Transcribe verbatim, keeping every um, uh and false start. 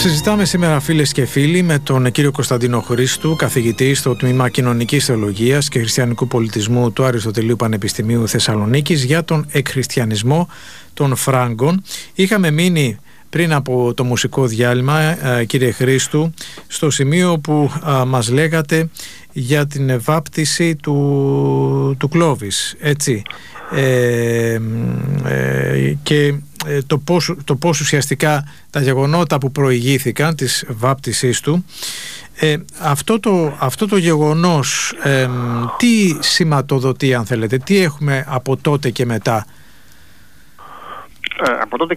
Συζητάμε σήμερα, φίλες και φίλοι, με τον κύριο Κωνσταντίνο Χρήστου, καθηγητή στο Τμήμα Κοινωνικής Θεολογίας και Χριστιανικού Πολιτισμού του Αριστοτελείου Πανεπιστημίου Θεσσαλονίκης, για τον εκχριστιανισμό των Φράγκων. Είχαμε μείνει πριν από το μουσικό διάλειμμα, κύριε Χρήστου, στο σημείο που α, μας λέγατε για την βάπτιση του, του Κλώβης, έτσι, ε, ε, και το πώς, το πώς ουσιαστικά τα γεγονότα που προηγήθηκαν της βάπτισής του, ε, αυτό, το, αυτό το γεγονός ε, τι σηματοδοτεί, αν θέλετε, τι έχουμε από τότε και μετά? Ε, από τότε